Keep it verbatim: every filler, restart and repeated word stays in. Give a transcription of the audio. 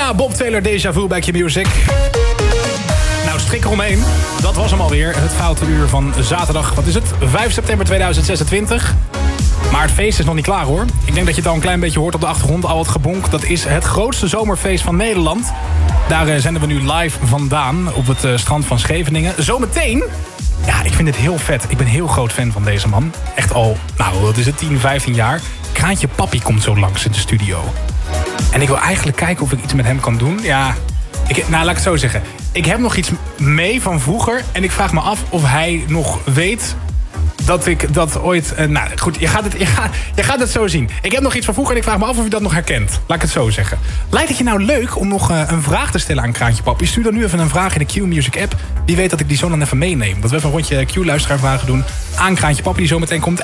Tina, Bob Taylor, Deja Vu, Back Your Music. Nou, strik eromheen. Dat was hem alweer. Het foute uur van zaterdag. Wat is het? vijf september tweeduizend zesentwintig. Maar het feest is nog niet klaar, hoor. Ik denk dat je het al een klein beetje hoort op de achtergrond. Al het gebonk. Dat is het grootste zomerfeest van Nederland. Daar uh, zenden we nu live vandaan. Op het uh, strand van Scheveningen. Zometeen... Ja, ik vind het heel vet. Ik ben heel groot fan van deze man. Echt al, nou, wat is het, tien, vijftien jaar. Kraantje Papi komt zo langs in de studio. En ik wil eigenlijk kijken of ik iets met hem kan doen. Ja, ik, nou, laat ik het zo zeggen. Ik heb nog iets mee van vroeger. En ik vraag me af of hij nog weet dat ik dat ooit... Uh, nou, goed, je gaat, het, je, gaat, je gaat het zo zien. Ik heb nog iets van vroeger en ik vraag me af of je dat nog herkent. Laat ik het zo zeggen. Lijkt het je nou leuk om nog uh, een vraag te stellen aan Kraantje Papi? Stuur dan nu even een vraag in de Q-Music app. Wie weet dat ik die zo dan even meeneem. Dat we even een rondje Q-luisteraarvragen doen aan Kraantje Papi die zo meteen komt.